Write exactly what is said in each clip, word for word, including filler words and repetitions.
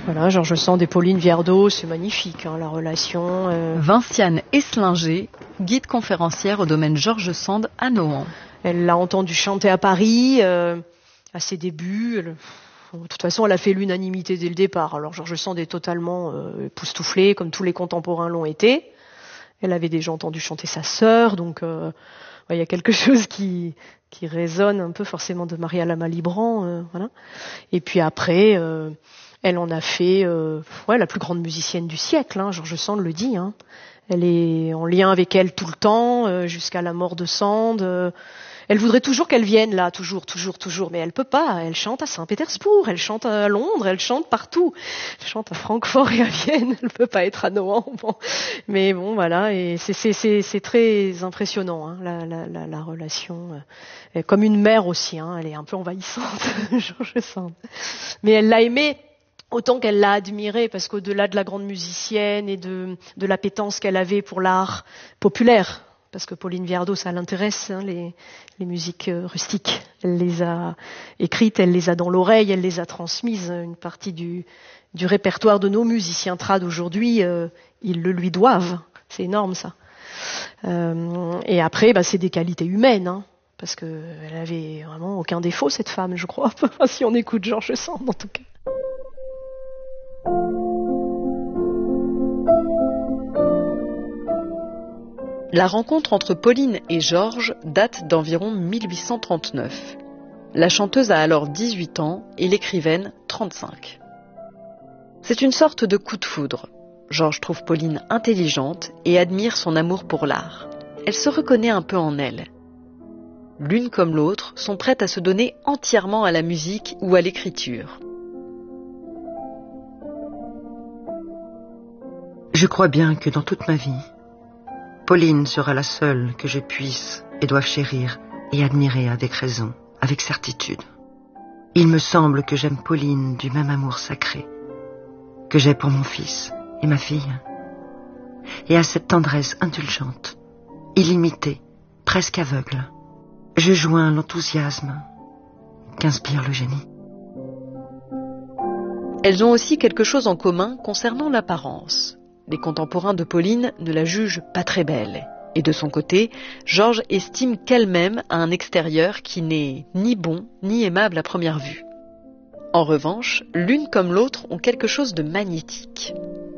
Voilà, Georges Sand et Pauline Viardot, c'est magnifique, hein, la relation. Euh... Vinciane Eslinger, guide conférencière au domaine Georges Sand à Nohant. Elle l'a entendu chanter à Paris, euh, à ses débuts. Elle... De toute façon, elle a fait l'unanimité dès le départ. Alors Georges Sand est totalement euh, époustouflé, comme tous les contemporains l'ont été. Elle avait déjà entendu chanter sa sœur, donc euh, il y a quelque chose qui, qui résonne un peu forcément de Maria Lama-Libran. Euh, voilà. Et puis après, euh, elle en a fait euh, ouais, la plus grande musicienne du siècle, hein, Georges Sand le dit. Hein. Elle est en lien avec elle tout le temps, euh, jusqu'à la mort de Sand. Euh, Elle voudrait toujours qu'elle vienne là, toujours, toujours, toujours, mais elle peut pas. Elle chante à Saint-Pétersbourg, elle chante à Londres, elle chante partout. Elle chante à Francfort et à Vienne, elle peut pas être à Nohant. Bon. Mais bon, voilà, et c'est, c'est, c'est, c'est très impressionnant, hein, la, la, la, la relation. Euh, comme une mère aussi, hein, elle est un peu envahissante, Georges Sand. Mais elle l'a aimée autant qu'elle l'a admirée, parce qu'au-delà de la grande musicienne et de, de l'appétence qu'elle avait pour l'art populaire, parce que Pauline Viardot, ça l'intéresse, hein, les, les musiques euh, rustiques. Elle les a écrites, elle les a dans l'oreille, elle les a transmises. Une partie du, du répertoire de nos musiciens trad aujourd'hui, euh, ils le lui doivent. C'est énorme, ça. Euh, et après, bah, c'est des qualités humaines, hein, parce qu'elle avait vraiment aucun défaut, cette femme, je crois. Si on écoute Georges Sand, en tout cas. La rencontre entre Pauline et Georges date d'environ mille huit cent trente-neuf. La chanteuse a alors dix-huit ans et l'écrivaine trente-cinq. C'est une sorte de coup de foudre. Georges trouve Pauline intelligente et admire son amour pour l'art. Elle se reconnaît un peu en elle. L'une comme l'autre sont prêtes à se donner entièrement à la musique ou à l'écriture. Je crois bien que dans toute ma vie, Pauline sera la seule que je puisse et doive chérir et admirer avec raison, avec certitude. Il me semble que j'aime Pauline du même amour sacré que j'ai pour mon fils et ma fille, et à cette tendresse indulgente, illimitée, presque aveugle, je joins l'enthousiasme qu'inspire le génie. Elles ont aussi quelque chose en commun concernant l'apparence. Les contemporains de Pauline ne la jugent pas très belle. Et de son côté, Georges estime qu'elle-même a un extérieur qui n'est ni bon ni aimable à première vue. En revanche, l'une comme l'autre ont quelque chose de magnétique.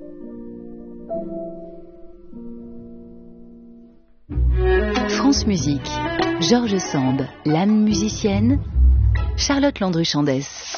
France Musique, Georges Sand, l'âme musicienne, Charlotte Landru-Chandès.